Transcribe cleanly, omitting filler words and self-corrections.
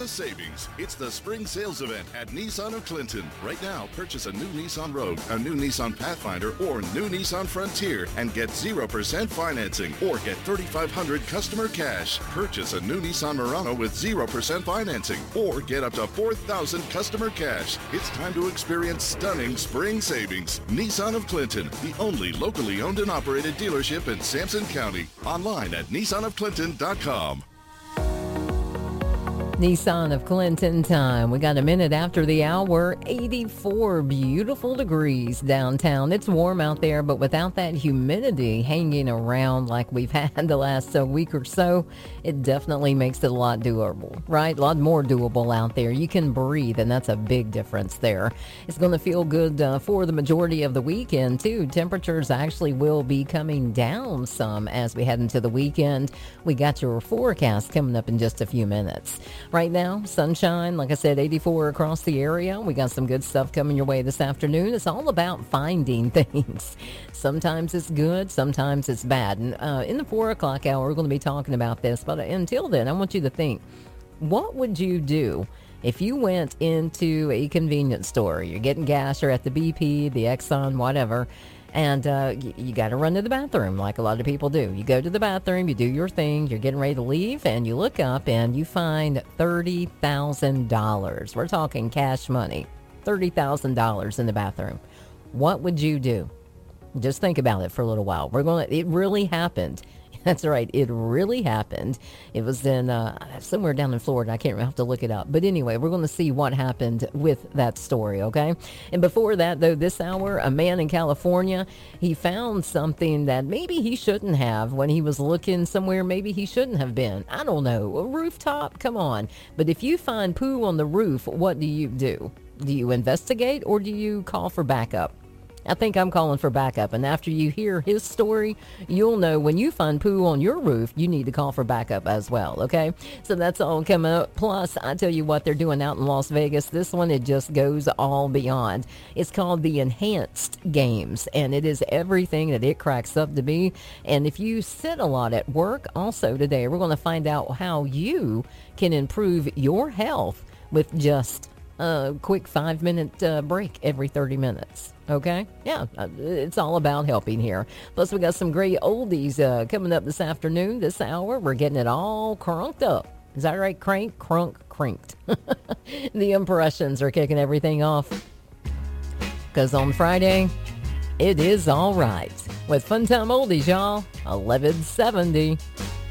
Savings. It's the spring sales event at Nissan of Clinton. Right now, purchase a new Nissan Rogue, a new Nissan Pathfinder, or new Nissan Frontier and get 0% financing or get $3,500 customer cash. Purchase a new Nissan Murano with 0% financing or get up to $4,000 customer cash. It's time to experience stunning spring savings. Nissan of Clinton, the only locally owned and operated dealership in Sampson County. Online at nissanofclinton.com. Nissan of Clinton time. We got a minute after the hour. 84 beautiful degrees downtown. It's warm out there, but without that humidity hanging around like we've had the last week or so, it definitely makes it a lot doable, right? A lot more doable out there. You can breathe, and that's a big difference there. It's going to feel good for the majority of the weekend, too. Temperatures actually will be coming down some as we head into the weekend. We got your forecast coming up in just a few minutes. Right now, sunshine, like I said, 84 across the area. We got some good stuff coming your way this afternoon. It's all about finding things. Sometimes it's good, sometimes it's bad. And in the 4 o'clock hour, we're going to be talking about this. But until then, I want you to think, what would you do if you went into a convenience store? You're getting gas, you're at the BP, the Exxon, whatever, and you got to run to the bathroom like a lot of people do. You go to the bathroom, you do your thing, you're getting ready to leave, and you look up and you find $30,000. We're talking cash money, $30,000 in the bathroom. What would you do? Just think about it for a little while. It really happened. That's right. It really happened. It was in somewhere down in Florida. I can't remember. I have to look it up. But anyway, we're going to see what happened with that story, okay? And before that, though, this hour, a man in California, he found something that maybe he shouldn't have when he was looking somewhere maybe he shouldn't have been. I don't know. A rooftop? Come on. But if you find poo on the roof, what do you do? Do you investigate or do you call for backup? I think I'm calling for backup. And after you hear his story, you'll know when you find poo on your roof, you need to call for backup as well, okay? So that's all coming up. Plus, I tell you what they're doing out in Las Vegas. This one, it just goes all beyond. It's called the Enhanced Games, and it is everything that it cracks up to be. And if you sit a lot at work, also today, we're going to find out how you can improve your health with just a quick 5-minute break every 30 minutes. Okay? Yeah, it's all about helping here. Plus, we got some great oldies coming up this afternoon, this hour. We're getting it all crunked up. Is that right? Cranked. The Impressions are kicking everything off. Because on Friday, it is all right. With Fun Time Oldies, y'all. 1170.